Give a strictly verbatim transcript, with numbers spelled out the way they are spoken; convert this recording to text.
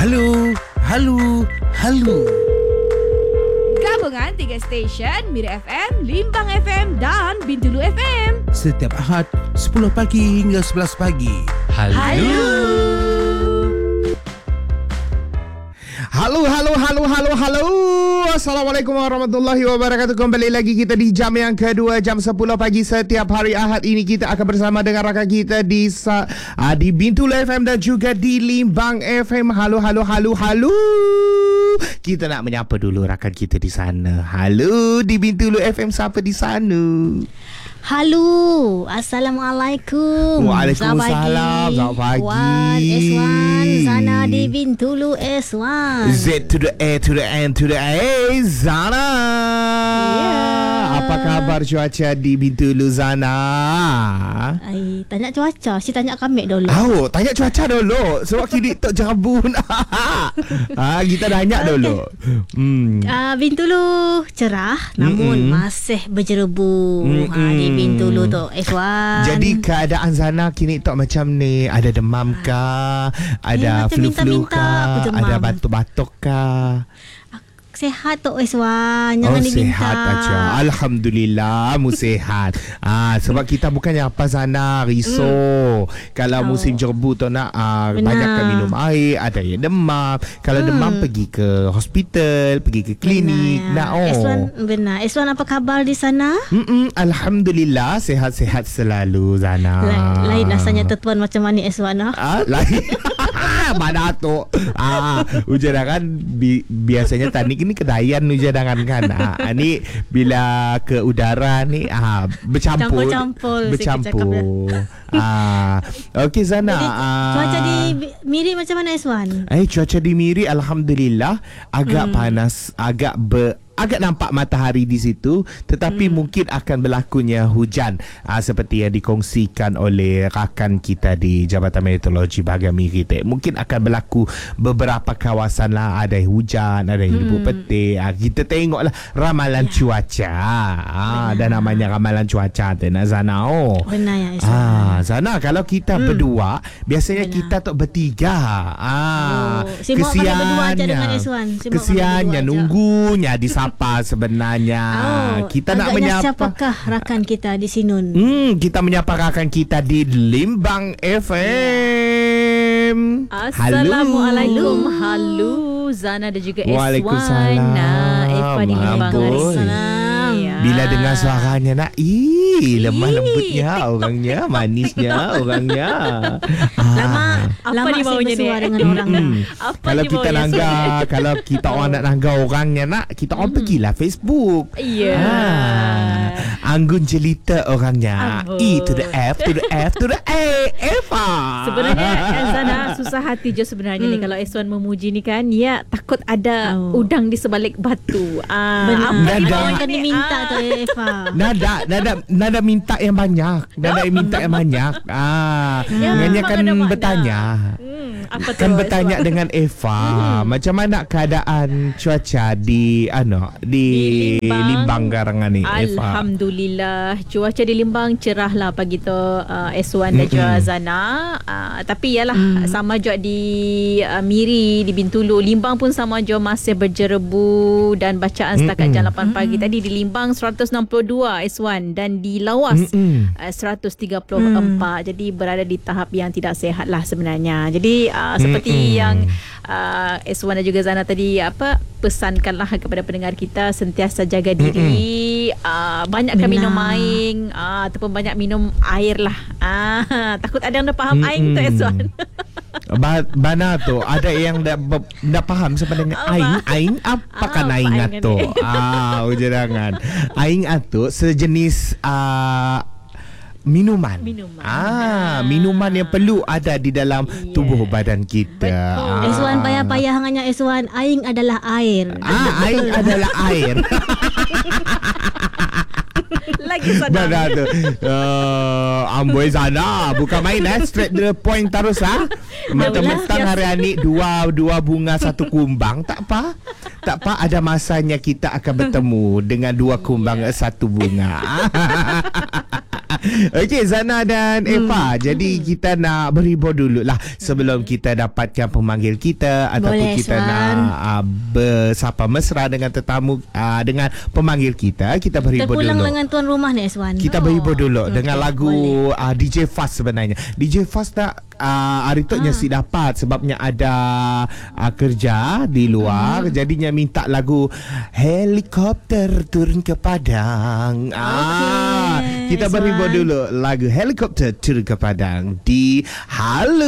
Halo, halo, halo. Gabungan tiga stesen, Miri F M, Limbang F M dan Bintulu F M. Setiap Ahad sepuluh pagi hingga sebelas pagi. Halo. Halo. Halo, halo, halo, halo, halo. Assalamualaikum warahmatullahi wabarakatuh. Kembali lagi kita di jam yang kedua, jam sepuluh pagi setiap hari Ahad ini. Kita akan bersama dengan rakan kita di uh, di Bintulu F M dan juga di Limbang F M. Halo, halo, halo, halo. Kita nak menyapa dulu rakan kita di sana. Halo, di Bintulu F M, siapa di sana? Halo, Assalamualaikum. Waalaikumsalam. Selamat pagi. Wan S one, Zana di Bintulu S one. Z to the A to the N to the A, Zana. Yeah. Apa khabar cuaca di Bintulu, Zana? Ay, tanya cuaca, si tanya kami dulu. Oh, tanya cuaca dulu. Sebab kini tak jabun. Ah, kita tanya okay. dulu. Hmm. Uh, Bintulu cerah, namun Mm-mm. masih berjerebu. Ha, di Bintulu tu S one. Jadi keadaan Zana kini tak macam ni. Ada demam kah? Ada eh, flu-flu kah? Ada batuk-batuk kah? Sehat tu S one. Jangan oh, diminta. Sehat aja. Alhamdulillah mu sehat. Ah, sebab kita bukannya apa Zana risau. Mm. Kalau oh. musim jerebu tu nak ah, banyakkan minum air, ada yang demam. Kalau mm. demam pergi ke hospital, pergi ke klinik. Nak oh. S one benar. S one apa khabar di sana? Mm-mm, Alhamdulillah sehat-sehat selalu Zana. La- lain rasanya tetuan macam mana S one ah? Ah, lain. Mana tu? Ah, ujarangan bi- biasanya tadi ini kedayan ujarangan kan. Ah, ni bila ke udara ni ah bercampur. Campur-campur. Bercampur. Ah, okey Zana. Jadi, ah, cuaca di Miri macam mana S one? Eh, cuaca di Miri alhamdulillah agak hmm. panas, agak ber agak nampak matahari di situ, tetapi hmm. mungkin akan berlakunya hujan aa, seperti yang dikongsikan oleh rakan kita di Jabatan Meteorologi Bahagian Miri. Mungkin akan berlaku beberapa kawasan lah, ada hujan, ada yang hmm. petir. Aa, kita tengoklah ramalan ya. cuaca. Aa, dan namanya ramalan cuaca tu nak Zana. Oh. Benar ya Iswan. Ah, Zana, kalau kita hmm. berdua, biasanya Benar. kita tak bertiga. Ah, oh. Kesiannya. Kesiannya nunggunya di apa sebenarnya. Oh, kita nak menyapa siapakah rakan kita di Sinun? Hmm, kita menyapa rakan kita di Limbang F M. Assalamualaikum. Halo, Halo Zana dan juga S one. Waalaikumsalam. Nah, Eva di Limbang hari sana. Bila dengar suaranya nak, ih, lemah lembutnya orangnya, manisnya orangnya. Lama lama dia maunya bersua dengan orang. Kalau kita nangga, kalau kita orang nak nangga orangnya nak, kita orang pergilah Facebook. Ya. Anggun jelita orangnya. E to the F to the F to the A. Eva. Sebenarnya Zana susah hati je sebenarnya ni kalau S one memuji ni kan. Ya, takut ada udang di sebalik batu. Ah, apa yang diminta tu Eva? Nada, nada, nada minta yang banyak. Nada minta yang banyak. Ah, nganya kan bertanya. Hmm, apa kan tu, bertanya Eswan? Dengan Eva, hmm. macam mana keadaan cuaca di ano di, di Limbang, Limbang garangan ni Eva? Alhamdulillah, cuaca di Limbang cerah lah pagi tu uh, S one dan juga Zana. Uh, tapi yalah hmm. sama juga di uh, Miri, di Bintulu, Limbang pun sama juga masih berjerebu dan bacaan setakat jam lapan pagi tadi di Limbang seratus enam puluh dua S one dan di Lawas uh, seratus tiga puluh empat. Mm. Jadi berada di tahap yang tidak sihat lah sebenarnya. Jadi uh, seperti Mm-mm. yang uh, S one dan juga Zana tadi apa pesankanlah kepada pendengar kita sentiasa jaga diri, uh, banyakkan minum air uh, ataupun banyak minum air lah. Uh, takut ada yang dah faham air tu S one. Ba- Bana tu ada yang dah dah faham sebenarnya aing aing apa kan oh, aing tu ah ujarangan aing atu sejenis uh, minuman. Minuman. Ah, minuman yang perlu ada di dalam yeah. tubuh badan kita. Ah. S one payah-payah hangannya S one, aing adalah air. Ah, aing adalah air. Lagi senang. Benar tu. Uh, amboi Zana, bukan main eh, straight to the point terus ah. Mentang-mentang hari ni dua dua bunga satu kumbang, tak apa. Tak apa, ada masanya kita akan bertemu dengan dua kumbang yeah. satu bunga. Okey, Zana dan Eva. Jadi kita nak berhibur dulu lah sebelum kita dapatkan pemanggil kita ataupun Boleh, kita Swan. nak uh, bersapa mesra dengan tetamu uh, dengan pemanggil kita. Kita berhibur Terpulang dulu. dengan tuan rumah ni Aswan. Kita berhibur dulu dengan lagu boleh. uh, D J Fast sebenarnya. D J Fast tak uh, hari tu nyasi dapat sebabnya ada uh, kerja di luar, jadinya minta lagu Helikopter Turun ke Padang. Ah, kita berhibur dulu lagu Helikopter Turun ke Padang di Halo